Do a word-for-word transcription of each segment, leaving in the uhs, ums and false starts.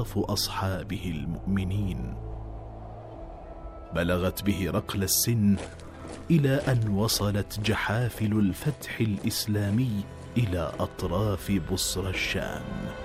أطراف أصحابه المؤمنين. بلغت به رقل السن إلى أن وصلت جحافل الفتح الإسلامي إلى أطراف بصرى الشام.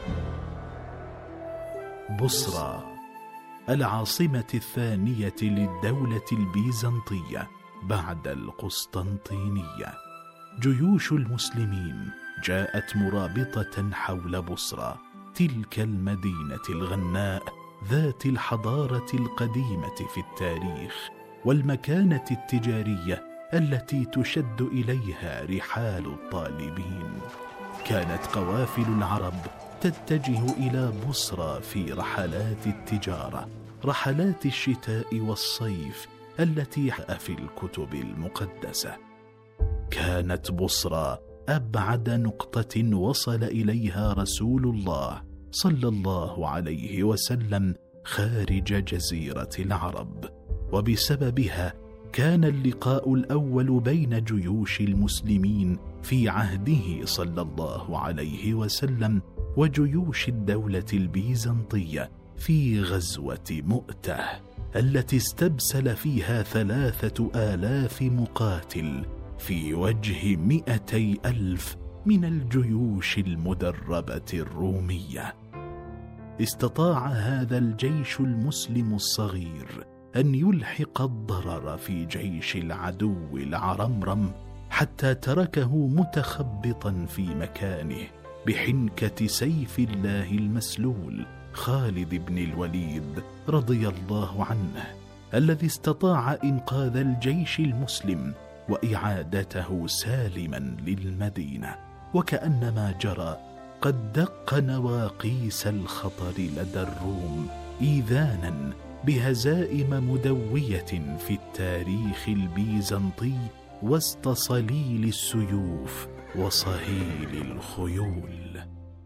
بصرى العاصمة الثانية للدولة البيزنطية بعد القسطنطينية. جيوش المسلمين جاءت مرابطة حول بصرى، تلك المدينة الغناء ذات الحضارة القديمة في التاريخ والمكانة التجارية التي تشد إليها رحال الطالبين. كانت قوافل العرب تتجه إلى بصرى في رحلات التجارة، رحلات الشتاء والصيف التي في الكتب المقدسة. كانت بصرى أبعد نقطة وصل إليها رسول الله صلى الله عليه وسلم خارج جزيرة العرب، وبسببها كان اللقاء الأول بين جيوش المسلمين في عهده صلى الله عليه وسلم وجيوش الدولة البيزنطية في غزوة مؤتة التي استبسل فيها ثلاثة آلاف مقاتل في وجه مئتي ألف من الجيوش المدربة الرومية. استطاع هذا الجيش المسلم الصغير أن يلحق الضرر في جيش العدو العرمرم حتى تركه متخبطا في مكانه بحنكة سيف الله المسلول خالد بن الوليد رضي الله عنه، الذي استطاع إنقاذ الجيش المسلم وإعادته سالما للمدينة. وكأنما جرى قد دق نواقيس الخطر لدى الروم إيذانا بهزائم مدوية في التاريخ البيزنطي وسط صليل السيوف وصهيل الخيول.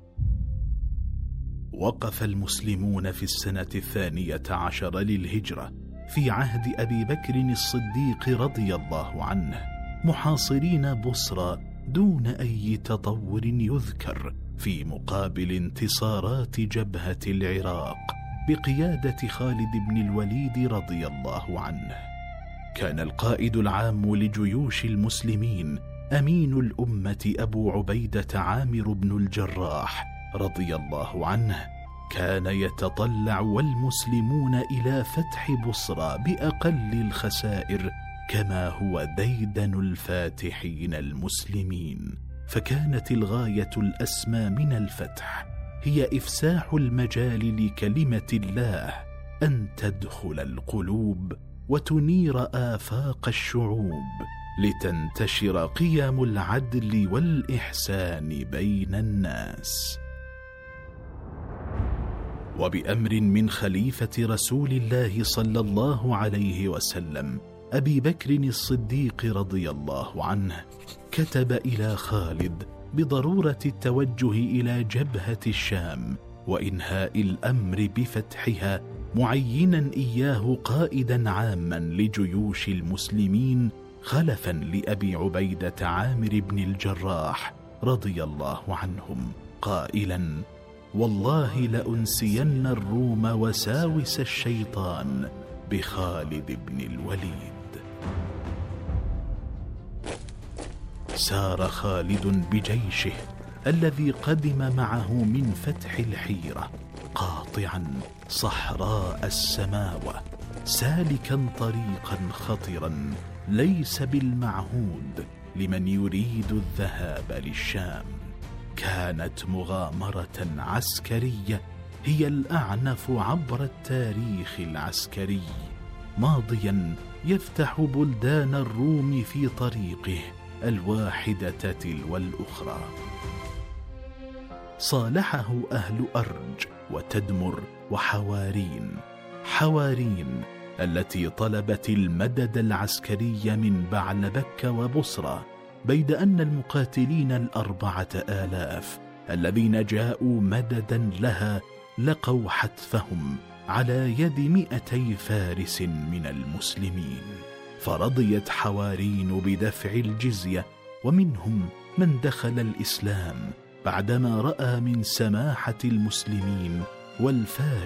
وقف المسلمون في السنة الثانية عشر للهجرة في عهد أبي بكر الصديق رضي الله عنه محاصرين بصرى دون أي تطور يذكر، في مقابل انتصارات جبهة العراق بقيادة خالد بن الوليد رضي الله عنه. كان القائد العام لجيوش المسلمين أمين الأمة أبو عبيدة عامر بن الجراح رضي الله عنه. كان يتطلع والمسلمون إلى فتح بصرى بأقل الخسائر كما هو ديدن الفاتحين المسلمين، فكانت الغاية الأسمى من الفتح هي إفساح المجال لكلمة الله أن تدخل القلوب وتنير آفاق الشعوب، لتنتشر قيم العدل والإحسان بين الناس. وبأمر من خليفة رسول الله صلى الله عليه وسلم أبي بكر الصديق رضي الله عنه، كتب إلى خالد بضرورة التوجه إلى جبهة الشام وإنهاء الأمر بفتحها، معينا إياه قائدا عاما لجيوش المسلمين خلفا لأبي عبيدة عامر بن الجراح رضي الله عنهم، قائلا: والله لأنسين الروم وساوس الشيطان بخالد بن الوليد. سار خالد بجيشه الذي قدم معه من فتح الحيرة قاطعا صحراء السماوة، سالكا طريقا خطرا ليس بالمعهود لمن يريد الذهاب للشام. كانت مغامرة عسكرية هي الأعنف عبر التاريخ العسكري، ماضيا يفتح بلدان الروم في طريقه الواحدة تلو الأخرى. صالحه أهل أرج وتدمر وحوارين، حوارين التي طلبت المدد العسكري من بعلبك وبصرى، بيد أن المقاتلين الأربعة آلاف الذين جاءوا مددا لها لقوا حتفهم على يد مئتي فارس من المسلمين. فرضيت حوارين بدفع الجزية، ومنهم من دخل الإسلام بعدما رأى من سماحة المسلمين والفارس